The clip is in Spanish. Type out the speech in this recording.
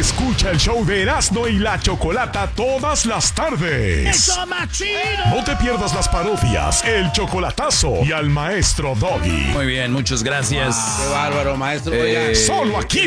Escucha el show de Erasmo y la Chocolata todas las tardes. ¡Eso, machino! No te pierdas las parodias, el chocolatazo y al maestro Doggy. Muy bien, muchas gracias. Qué bárbaro, maestro. Solo aquí